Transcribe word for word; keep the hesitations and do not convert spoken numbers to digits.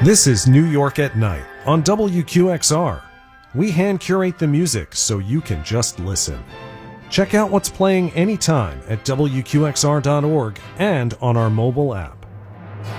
This is New York at Night on W Q X R. We hand curate the music so you can just listen. Check out what's playing anytime at W Q X R dot org and on our mobile app.